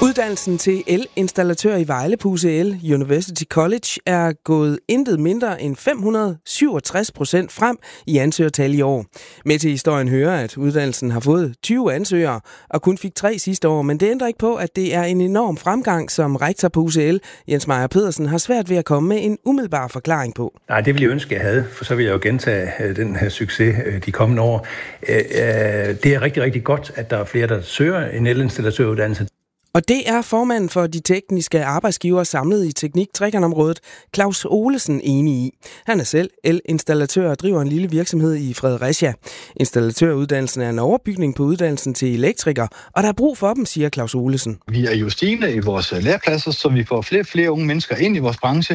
Uddannelsen til elinstallatør i Vejle på UCL University College er gået intet mindre end 567% frem i ansøgertal i år. Med til historien hører, at uddannelsen har fået 20 ansøgere og kun fik 3 sidste år, men det ændrer ikke på, at det er en enorm fremgang, som rektor på UCL, Jens Meyer Pedersen, har svært ved at komme med en umiddelbar forklaring på. Nej, det ville jeg ønske, jeg havde, for så vil jeg jo gentage den her succes de kommende år. Det er rigtig, rigtig godt, at der er flere, der søger en elinstallatøruddannelse. Og det er formanden for de tekniske arbejdsgivere samlet i Teknik-Trekantområdet, Claus Olesen, enig i. Han er selv elinstallatør og driver en lille virksomhed i Fredericia. Installatøruddannelsen er en overbygning på uddannelsen til elektriker, og der er brug for dem, siger Claus Olesen. Vi er jo stigende i vores lærepladser, så vi får flere unge mennesker ind i vores branche.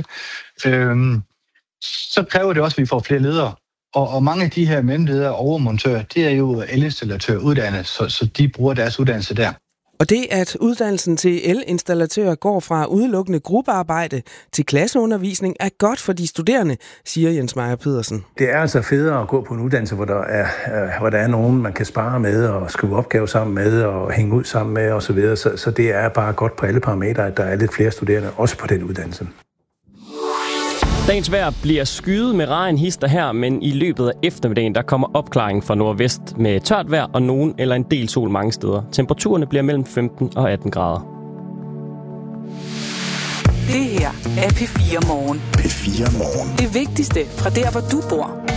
Så kræver det også, at vi får flere ledere. Og mange af de her mellemledere og overmontører, det er jo elinstallatør uddannet, så de bruger deres uddannelse der. Og det, at uddannelsen til elinstallatør går fra udelukkende gruppearbejde til klasseundervisning, er godt for de studerende, siger Jens Meyer Pedersen. Det er altså federe at gå på en uddannelse, hvor der er nogen, man kan spare med og skrive opgaver sammen med og hænge ud sammen med osv. Så det er bare godt på alle parametre, at der er lidt flere studerende, også på den uddannelse. Dagens vejr bliver skyet med regn hister her, men i løbet af eftermiddagen der kommer opklaring fra nordvest med tørt vejr og nogen eller en del sol mange steder. Temperaturerne bliver mellem 15 og 18 grader. Det her er P4 Morgen. P4 Morgen. Det vigtigste fra der, hvor du bor.